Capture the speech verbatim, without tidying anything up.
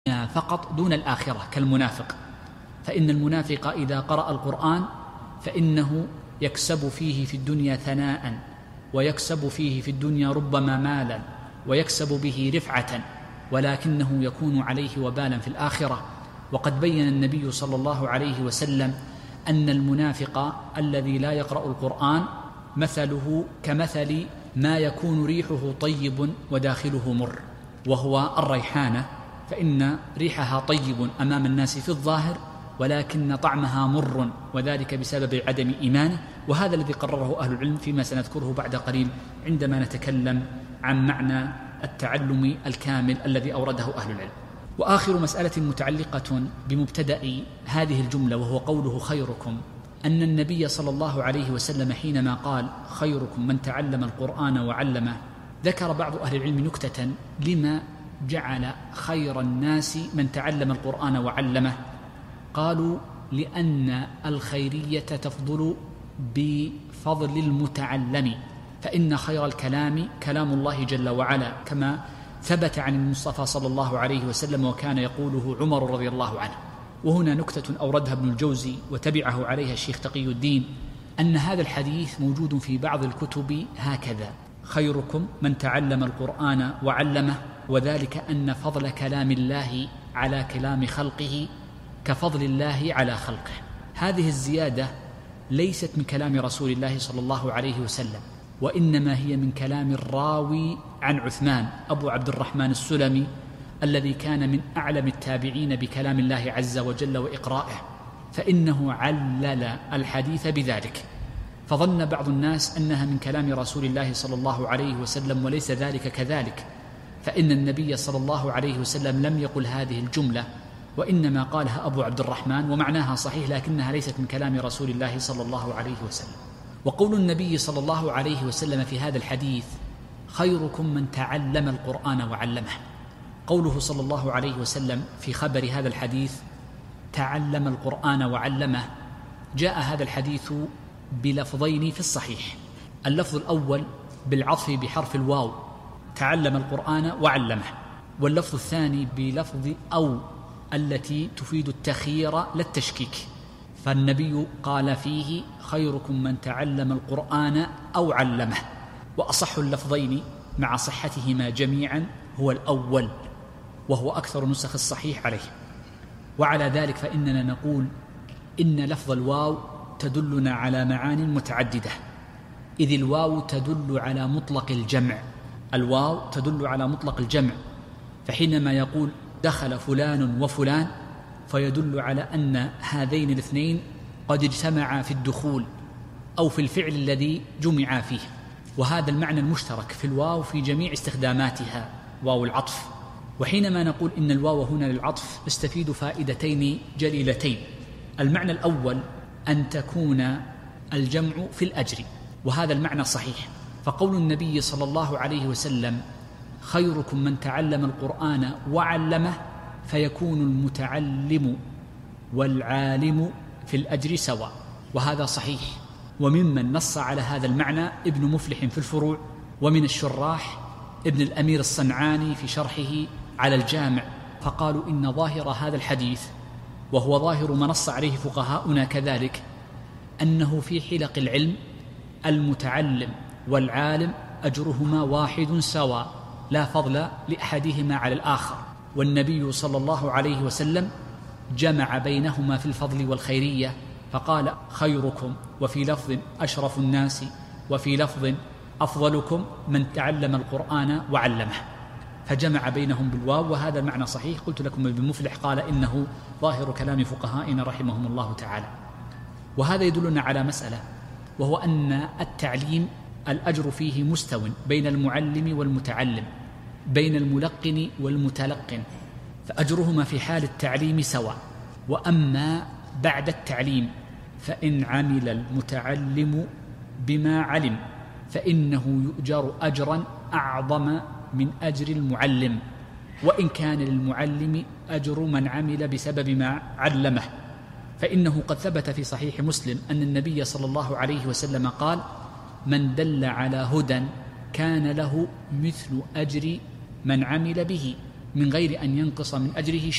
فقط دون الآخرة كالمنافق، فإن المنافق إذا قرأ القرآن فإنه يكسب فيه في الدنيا ثناء، ويكسب فيه في الدنيا ربما مالا، ويكسب به رفعة، ولكنه يكون عليه وبالا في الآخرة. وقد بين النبي صلى الله عليه وسلم أن المنافق الذي لا يقرأ القرآن مثله كمثل ما يكون ريحه طيب وداخله مر، وهو الريحانة، فإن ريحها طيب أمام الناس في الظاهر، ولكن طعمها مر، وذلك بسبب عدم إيمانه. وهذا الذي قرره أهل العلم فيما سنذكره بعد قليل عندما نتكلم عن معنى التعلم الكامل الذي أورده أهل العلم. وآخر مسألة متعلقة بمبتدأ هذه الجملة وهو قوله خيركم، أن النبي صلى الله عليه وسلم حينما قال خيركم من تعلم القرآن وعلمه، ذكر بعض أهل العلم نكتة لما جعل خير الناس من تعلم القرآن وعلمه. قالوا لأن الخيرية تفضل بفضل المتعلم، فإن خير الكلام كلام الله جل وعلا كما ثبت عن المصطفى صلى الله عليه وسلم، وكان يقوله عمر رضي الله عنه. وهنا نكتة أوردها ابن الجوزي وتبعه عليها الشيخ تقي الدين، أن هذا الحديث موجود في بعض الكتب هكذا: خيركم من تعلم القرآن وعلمه، وذلك أن فضل كلام الله على كلام خلقه كفضل الله على خلقه. هذه الزيادة ليست من كلام رسول الله صلى الله عليه وسلم، وإنما هي من كلام الراوي عن عثمان أبو عبد الرحمن السلمي، الذي كان من أعلم التابعين بكلام الله عز وجل وإقرائه، فإنه علل الحديث بذلك، فظن بعض الناس أنها من كلام رسول الله صلى الله عليه وسلم، وليس ذلك كذلك، فإن النبي صلى الله عليه وسلم لم يقل هذه الجملة، وإنما قالها أبو عبد الرحمن، ومعناها صحيح لكنها ليست من كلام رسول الله صلى الله عليه وسلم. وقول النبي صلى الله عليه وسلم في هذا الحديث خيركم من تعلم القرآن وعلمه، قوله صلى الله عليه وسلم في خبر هذا الحديث تعلم القرآن وعلمه، جاء هذا الحديث بلفظين في الصحيح. اللفظ الأول بالعطف بحرف الواو تعلم القرآن وعلمه، واللفظ الثاني بلفظ أو التي تفيد التخيير لا التشكيك، فالنبي قال فيه خيركم من تعلم القرآن أو علمه. وأصح اللفظين مع صحتهما جميعا هو الأول، وهو أكثر نسخ الصحيح عليه. وعلى ذلك فإننا نقول إن لفظ الواو تدلنا على معان متعددة، إذ الواو تدل على مطلق الجمع، الواو تدل على مطلق الجمع، فحينما يقول دخل فلان وفلان فيدل على أن هذين الاثنين قد اجتمعا في الدخول أو في الفعل الذي جمعا فيه، وهذا المعنى المشترك في الواو في جميع استخداماتها، واو العطف. وحينما نقول إن الواو هنا للعطف نستفيد فائدتين جليلتين. المعنى الأول أن تكون الجمع في الأجر، وهذا المعنى صحيح، فقول النبي صلى الله عليه وسلم خيركم من تعلم القرآن وعلمه، فيكون المتعلم والعالم في الأجر سواء، وهذا صحيح. وممن نص على هذا المعنى ابن مفلح في الفروع، ومن الشراح ابن الأمير الصنعاني في شرحه على الجامع، فقالوا إن ظاهر هذا الحديث، وهو ظاهر ما نص عليه فقهاؤنا كذلك، أنه في حلق العلم المتعلم والعالم أجرهما واحد سواء، لا فضل لأحدهما على الآخر، والنبي صلى الله عليه وسلم جمع بينهما في الفضل والخيرية، فقال خيركم، وفي لفظ أشرف الناس، وفي لفظ أفضلكم من تعلم القرآن وعلمه، فجمع بينهم بالواو، وهذا المعنى صحيح. قلت لكم ابن مفلح قال إنه ظاهر كلام فقهائنا رحمهم الله تعالى. وهذا يدلنا على مسألة، وهو أن التعليم الأجر فيه مستو بين المعلم والمتعلم، بين الملقن والمتلقن، فأجرهما في حال التعليم سواء. وأما بعد التعليم فإن عمل المتعلم بما علم فإنه يؤجر أجرا أعظم من أجر المعلم، وإن كان للمعلم أجر من عمل بسبب ما علمه، فإنه قد ثبت في صحيح مسلم أن النبي صلى الله عليه وسلم قال من دل على هدى كان له مثل أجر من عمل به، من غير أن ينقص من أجره